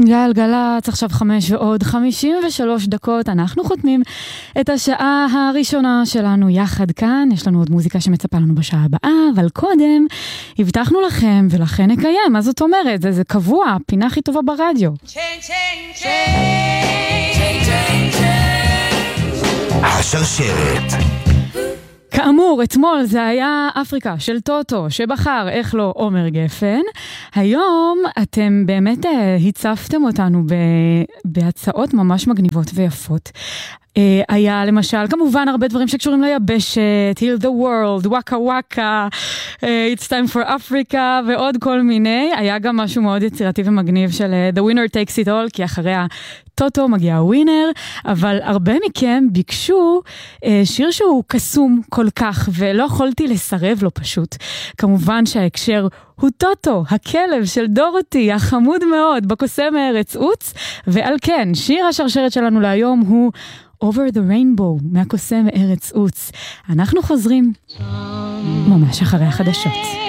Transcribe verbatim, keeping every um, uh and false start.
גלגלץ, עכשיו חמש ועוד חמישים ושלוש דקות, אנחנו חותמים את השעה הראשונה שלנו יחד כאן, יש לנו עוד מוזיקה שמצפה לנו בשעה הבאה, אבל קודם הבטחנו לכם ולכן נקיים, מה זאת אומרת? זה, זה קבוע, פינה הכי טובה ברדיו. השרשרת. כאמור, אתמול זה היה אפריקה של טוטו, שבחר, איך לא, עומר גפן. היום אתם באמת הצפתם אותנו בהצעות ממש מגניבות ויפות. היה למשל, כמובן הרבה דברים שקשורים ליבשת, Heal the World, וואקה וואקה, It's time for Africa, ועוד כל מיני. היה גם משהו מאוד יצירתי ומגניב של The Winner Takes it all, כי אחרי הטוטו מגיע הווינר, אבל הרבה מכם ביקשו שיר שהוא קסום כל כך, ולא יכולתי לסרב לו פשוט. כמובן שההקשר הוא טוטו, הכלב של דורותי, החמוד מאוד, בקוסם מארץ עוץ, ועל כן, שיר השרשרת שלנו להיום הוא Over the Rainbow, מהקוסם מארץ עוץ. אנחנו חוזרים ממש אחרי החדשות.